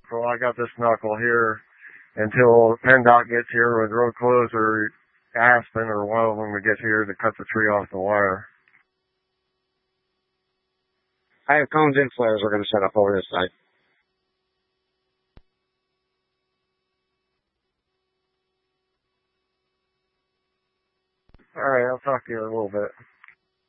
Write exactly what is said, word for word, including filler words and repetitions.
So I got this knuckle here until PennDOT gets here with road closed or Aspen or one of them to get here to cut the tree off the wire. I have cones and flares we're going to set up over this side. All right, I'll talk to you in a little bit.